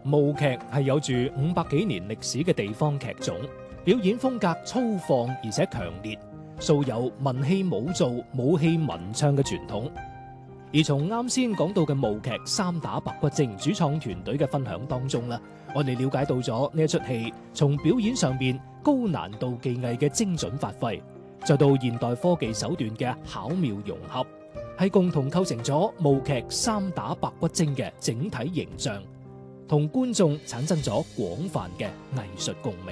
舞劇係有住500幾年歷史嘅地方劇種，表演風格粗放而且強烈，素有文戲武做、武戲文唱嘅傳統。而從啱先講到嘅舞劇《三打白骨精》主創團隊嘅分享當中呢，我哋了解到咗呢一出戲從表演上面高難度技藝嘅精準發揮，再到現代科技手段嘅巧妙融合，係共同構成咗舞劇《三打白骨精》嘅整體形象，同觀眾產生咗廣泛嘅藝術共鳴。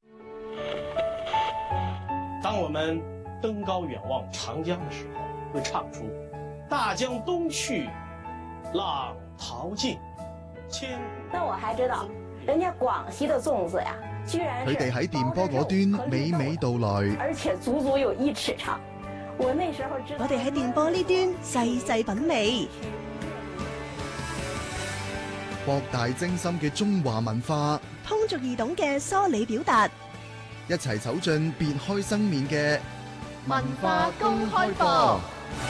當我們登高遠望長江的時候，會唱出大江東去，浪淘盡，千。 那我還知道，人家廣西的粽子呀，居然佢哋喺電波嗰端娓娓道來， 而且足足有1尺長。我那時候知道， 我哋喺電波呢端細細品味， 博大精深嘅中華文化， 通俗易懂嘅梳理表達， 一齊走進別開生面嘅文化公開課。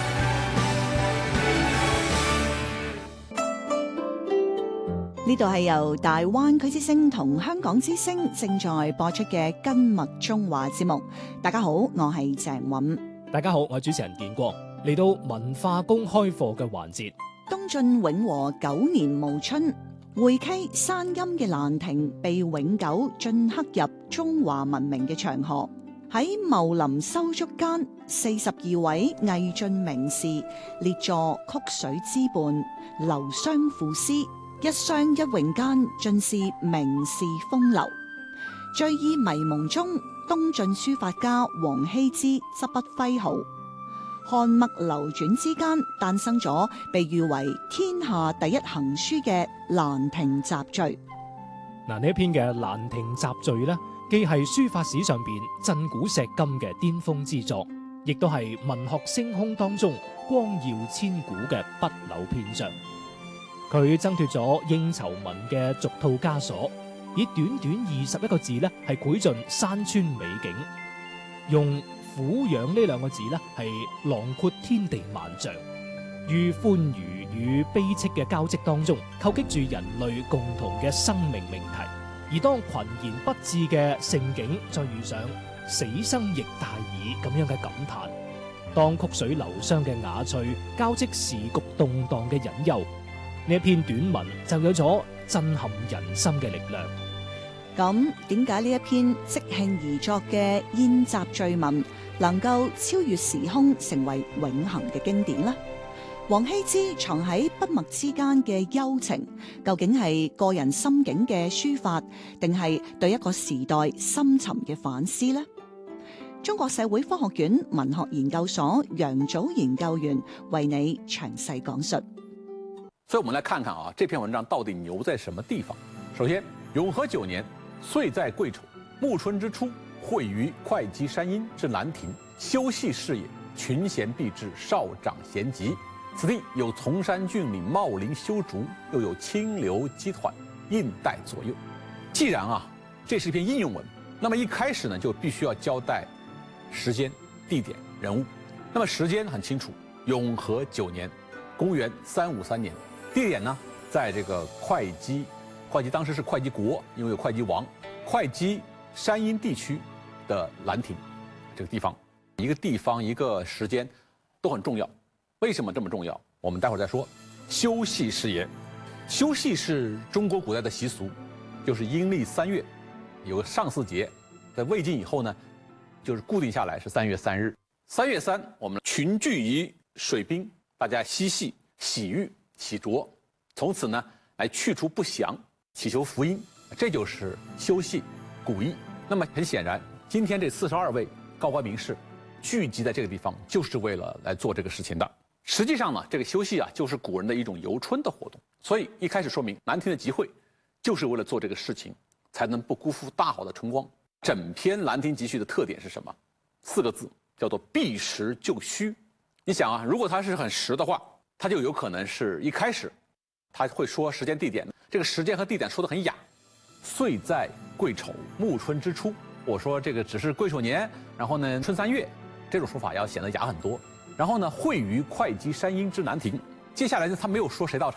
呢度係由大灣區之聲同香港之聲正在播出嘅《根脈中華》節目。大家好，我係鄭韻。 大家好，我係主持人建國。嚟到文化公開課嘅環節， 東晉永和9年暮春，會稽山陰嘅蘭亭被永久進刻入中華文明嘅長河。喺茂林修築間，42位魏晉名士列坐曲水之畔，流觴賦詩。一觴一詠間，盡是名士風流。醉意迷蒙中，東晉書法家王羲之執筆揮毫，漢墨流轉之間，誕生咗被譽為天下第一行書嘅《蘭亭集序》。 嗱，呢一篇嘅《蘭亭集序》呢，既係書法史上邊震古碩今嘅巔峰之作，亦都係文學星空當中光耀千古嘅不朽篇章。佢掙脫咗應酬文嘅俗套枷鎖，以短短21個字咧，係繪盡山川美景，用俯仰呢2個字咧，係囊括天地萬象，於歡愉與悲戚嘅交織當中，構擊住人類共同嘅生命命題。而當群然不至嘅盛景，再遇上死生亦大矣咁樣嘅感嘆，當曲水流觴嘅雅趣交織時局動盪嘅隱憂，呢一篇短文就有咗震撼人心嘅力量。 咁點解呢一篇即興而作嘅宴集序文能夠超越時空，成為永恆嘅經典呢？王羲之藏喺筆墨之間嘅幽情，究竟係個人心境嘅抒發，定係對一個時代深沉嘅反思呢？中國社會科學院文學研究所楊祖研究員為你詳細講述。 所以我們來看看啊，這篇文章到底牛在什麼地方？首先，永和9年，歲在癸丑，暮春之初，會於會稽山陰之蘭亭，修禊事也。群賢畢至，少長咸集。此地有崇山峻嶺，茂林修竹，又有清流激湍，印帶左右。既然啊，這是一篇應用文，那麼一開始呢，就必須要交代時間、地點、人物。那麼時間很清楚，永和9年，公元353年。地點呢，在這個會稽，會稽當時是會稽國，因為有會稽王。會稽山陰地區的蘭亭，這個地方，一個地方一個時間都很重要。為什麼這麼重要？我們待會兒再說。修禊事也，修禊是中國古代的習俗，就是陰歷3月有個上巳節，在魏晉以後呢，就是固定下來是3月3日。3月3，我們群聚於水濱，大家嬉戲、洗浴、洗濯，從此呢來去除不祥，祈求福音，這就是修禊古意。那麼很顯然，今天這42位高官名士聚集在這個地方，就是為了來做這個事情的。實際上呢，這個修禊啊，就是古人的一種遊春的活動。所以一開始說明蘭亭的集會，就是為了做這個事情，才能不辜負大好的春光。整篇蘭亭集序的特點是什麼？4個字，叫做避實就虛。你想啊，如果它是很實的話，它就有可能是一開始他會說時間地點，這個時間和地點說得很雅。歲在癸丑，暮春之初。我說這個只是癸丑年，然後呢春3月，這種說法要顯得雅很多。然後呢，會於會稽山陰之蘭亭，接下來呢他沒有說誰到場，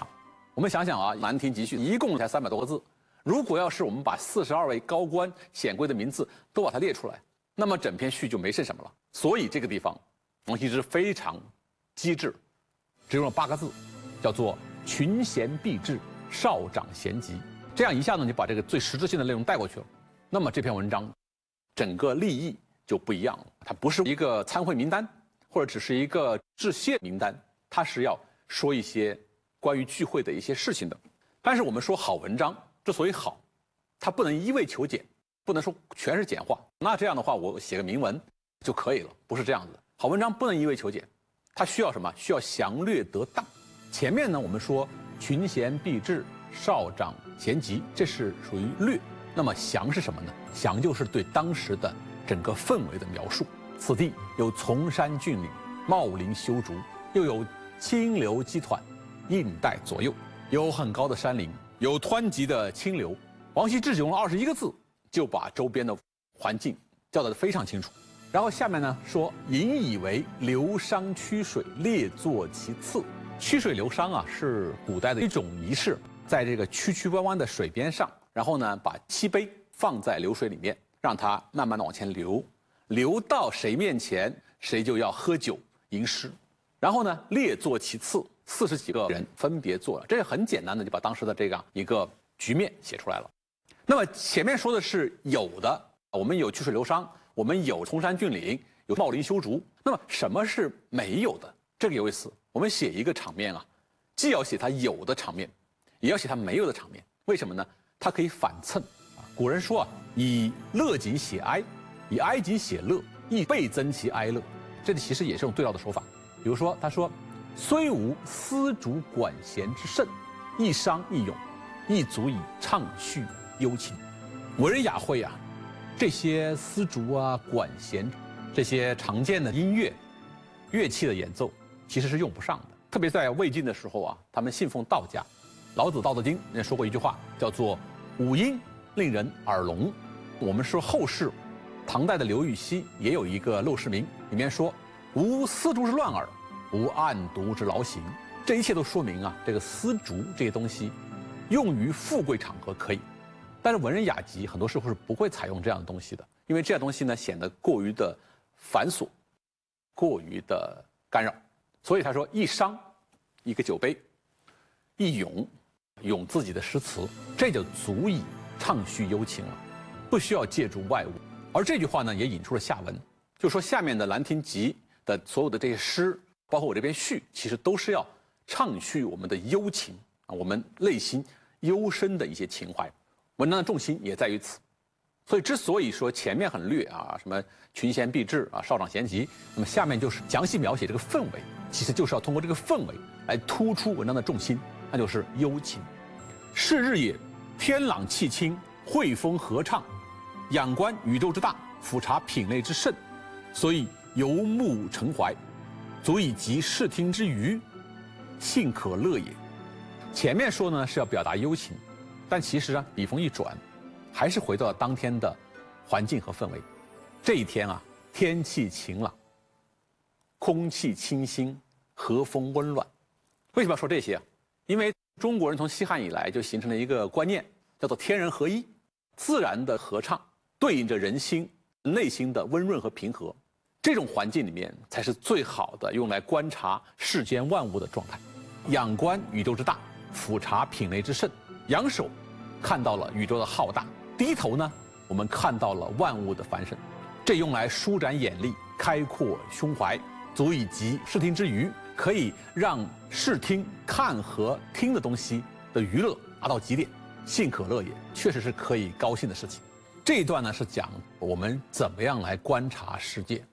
我们想想啊，《兰亭集序》一共才300多个字，如果要是我们把42位高官显贵的名字都把它列出来，那么整篇序就没剩什么了。所以这个地方，王羲之非常机智，只用了8个字，叫做“群贤毕至，少长咸集”。这样一下呢，就把这个最实质性的内容带过去了。那么这篇文章，整个立意就不一样了。它不是一个参会名单，或者只是一个致谢名单，它是要说一些关于聚会的一些事情的。但是我们说好文章之所以好，它不能一味求简，不能说全是简化。那这样的话，我写个铭文就可以了，不是这样子的。好文章不能一味求简，它需要什么？需要详略得当。前面呢，我们说群贤毕至，少长咸集，这是属于略。那么详是什么呢？详就是对当时的整个氛围的描述。此地有崇山峻岭，茂林修竹，又有清流激湍，映带左右，有很高的山林，有湍急的清流。王羲之用了21个字，就把周边的环境叫得非常清楚。然后下面呢说，引以为流觞曲水，列坐其次。曲水流觞啊，是古代的一种仪式，在这个曲曲弯弯的水边上，然后呢把漆杯放在流水里面，让它慢慢的往前流，流到谁面前，谁就要喝酒吟诗。然后呢列坐其次，40几个人分别坐了，这是很简单的，就把当时的这样一个局面写出来了。那么前面说的是有的，我们有曲水流觞，我们有崇山峻岭，有茂林修竹。那么什么是没有的？这个有意思。我们写一个场面啊，既要写它有的场面，也要写它没有的场面。为什么呢？它可以反衬啊。古人说啊，以乐景写哀，以哀景写乐，亦倍增其哀乐。这里其实也是用对照的手法。比如说，他说：“虽无丝竹管弦之盛，一觞一咏，亦足以畅叙幽情。”文人雅会啊，这些丝竹啊、管弦这些常见的音乐乐器的演奏，其实是用不上的。特别在魏晋的时候啊，他们信奉道家。老子《道德经》也说过一句话，叫做“五音令人耳聋”。我们说后世，唐代的刘禹锡也有一个《陋室铭》，里面说：“无丝竹之乱耳，无案牍之劳形。”这一切都说明啊，这个丝竹这些东西，用于富贵场合可以，但是文人雅集很多时候是不会采用这样的东西的，因为这样东西呢显得过于的繁琐，过于的干扰。所以他说一觞，一个酒杯，一咏，咏自己的诗词，这就足以畅叙幽情了，不需要借助外物。而这句话呢，也引出了下文，就说下面的《兰亭集》的所有的这些诗，包括我这边序，其实都是要畅叙我们的幽情啊，我们内心幽深的一些情怀。文章的重心也在于此。所以之所以说前面很略啊，什么群贤毕至啊，少长咸集，那么下面就是详细描写这个氛围，其实就是要通过这个氛围来突出文章的重心，那就是幽情。是日也，天朗气清，惠风和畅，仰观宇宙之大，俯察品类之盛，所以游目骋怀，足以及视听之娱，幸可乐也。前面说呢是要表达幽情，但其实啊笔锋一转，还是回到了当天的环境和氛围。这一天啊，天气晴朗，空气清新，和风温暖。为什么要说这些啊？因为中国人从西汉以来就形成了一个观念，叫做天人合一，自然的合唱对应着人心内心的温润和平和。这种环境里面才是最好的用来观察世间万物的状态。仰观宇宙之大，俯察品类之盛。仰首看到了宇宙的浩大，低头呢，我们看到了万物的繁盛。这用来舒展眼力，开阔胸怀，足以及视听之娱，可以让视听看和听的东西的娱乐达到极点，幸可乐也，确实是可以高兴的事情。这一段呢是讲我们怎么样来观察世界。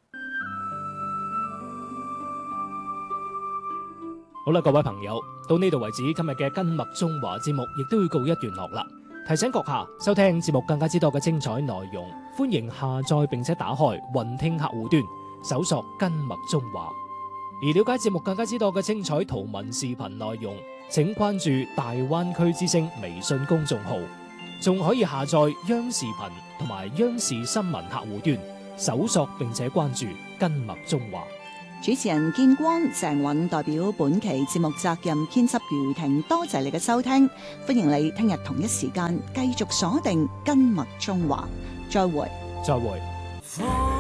好啦，各位朋友，到呢度為止，今日嘅根脈中華節目亦都要告一段落啦。提醒閣下收聽節目更加之多嘅精彩內容，歡迎下載並且打開雲聽客戶端，搜索根脈中華。而了解節目更加之多嘅精彩圖文視頻內容，請關注大灣區之聲微信公眾號，仲可以下載央視頻同埋央視新聞客戶端，搜索並且關注根脈中華。 主持人建光、鄭允代表本期節目責任編輯余婷，多謝你嘅收聽，歡迎你聽日同一時間繼續鎖定《根脈中華》，再會。 再會。